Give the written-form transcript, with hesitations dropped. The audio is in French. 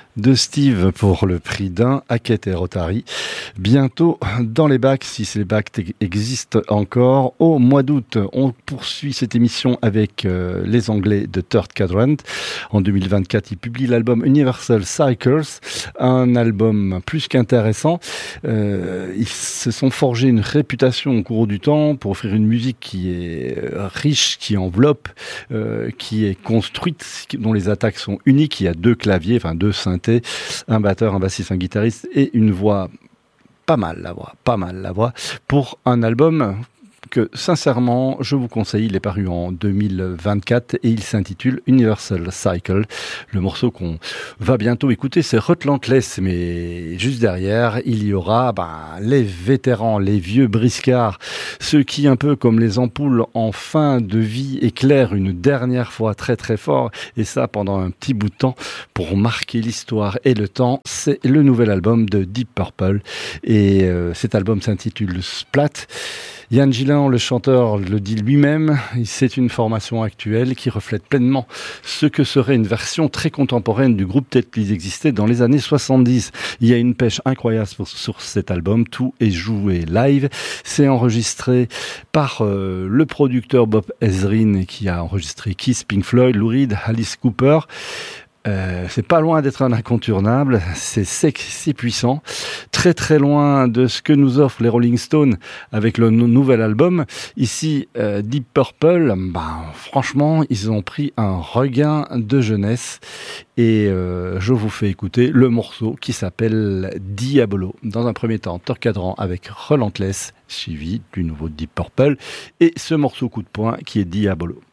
de Steve pour le prix d'un Hackett et Rotary. Bientôt dans les bacs, si ces bacs existent encore. Au mois d'août, on poursuit cette émission avec les Anglais de Third Quadrant. En 2024, ils publient l'album Universal Cycles, un album plus qu'intéressant. Ils se sont forgés une réputation au cours du temps pour offrir une musique qui est riche, qui enveloppe, qui est construite, dont les attaques sont uniques. Il y a 2 claviers, enfin 2 synthés, un batteur, un bassiste, un guitariste et une voix. Pas mal la voix pour un album que sincèrement je vous conseille. Il est paru en 2024 et il s'intitule Universal Cycle. Le morceau qu'on va bientôt écouter, c'est Relentless, mais juste derrière il y aura les vétérans, les vieux briscards, ceux qui, un peu comme les ampoules en fin de vie, éclairent une dernière fois très très fort, et ça pendant un petit bout de temps pour marquer l'histoire et le temps. C'est le nouvel album de Deep Purple et cet album s'intitule Splat. Ian Gillan, le chanteur, le dit lui-même, c'est une formation actuelle qui reflète pleinement ce que serait une version très contemporaine du groupe tel qu'il existait dans les années 70. Il y a une pêche incroyable sur cet album, tout est joué live. C'est enregistré par le producteur Bob Ezrin qui a enregistré Kiss, Pink Floyd, Lou Reed, Alice Cooper. C'est pas loin d'être un incontournable, c'est sec, c'est puissant, très très loin de ce que nous offrent les Rolling Stones avec le nouvel album. Ici, Deep Purple, franchement, ils ont pris un regain de jeunesse et je vous fais écouter le morceau qui s'appelle Diabolo. Dans un premier temps, Third Quadrant avec Relentless, suivi du nouveau Deep Purple et ce morceau coup de poing qui est Diabolo.